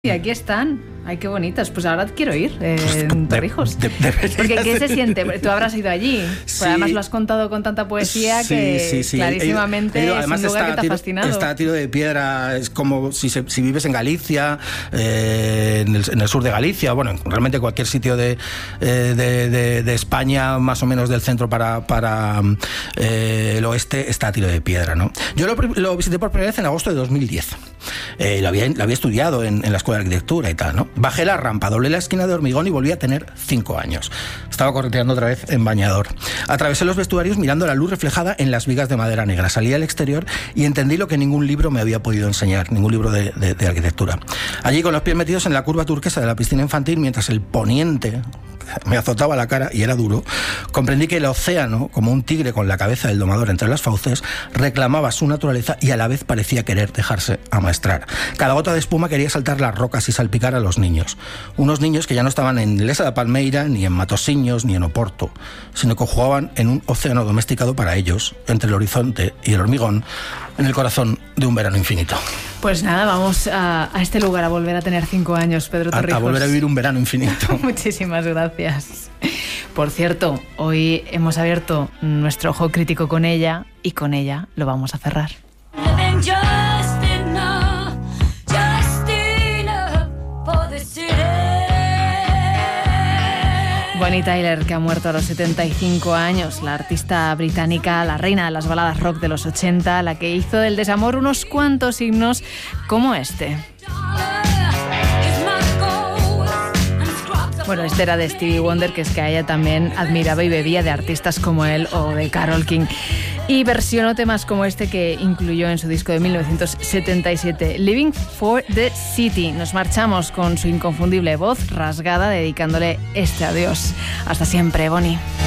Y aquí están. Ay, qué bonitas. Pues ahora quiero ir, Torrijos. Porque ¿qué se siente? Tú habrás ido allí. Sí. Pues además lo has contado con tanta poesía que clarísimamente además es un lugar que te ha fascinado. Está a tiro de piedra. Es como si vives en Galicia, en el sur de Galicia, bueno, realmente cualquier sitio de España, más o menos del centro para el oeste, está a tiro de piedra, ¿no? Yo lo visité por primera vez en agosto de 2010. Lo había estudiado en la escuela de arquitectura y tal, ¿no? Bajé la rampa, doblé la esquina de Hormigón y volví a tener 5 años. Estaba correteando otra vez en bañador. Atravesé los vestuarios mirando la luz reflejada en las vigas de madera negra. Salí al exterior y entendí lo que ningún libro me había podido enseñar, ningún libro de arquitectura. Allí, con los pies metidos en la curva turquesa de la piscina infantil, mientras el poniente me azotaba la cara y era duro, comprendí que el océano, como un tigre con la cabeza del domador entre las fauces, reclamaba su naturaleza y a la vez parecía querer dejarse amaestrar. Cada gota de espuma quería saltar las rocas y salpicar a los niños. Unos niños que ya no estaban en Lesa da Palmeira, ni en Matosiños, ni en Oporto, sino que jugaban en un océano domesticado para ellos, entre el horizonte y el hormigón, en el corazón de un verano infinito. Pues nada, vamos a este lugar a volver a tener 5 años, Pedro Torrijos. A volver a vivir un verano infinito. Muchísimas gracias. Por cierto, hoy hemos abierto nuestro ojo crítico con ella y con ella lo vamos a cerrar. Bonnie Tyler, que ha muerto a los 75 años, la artista británica, la reina de las baladas rock de los 80, la que hizo del desamor unos cuantos himnos como este. Bueno, este era de Stevie Wonder, que es que a ella también admiraba y bebía de artistas como él o de Carole King. Y versionó temas como este que incluyó en su disco de 1977, Living for the City. Nos marchamos con su inconfundible voz rasgada, dedicándole este adiós. Hasta siempre, Bonnie.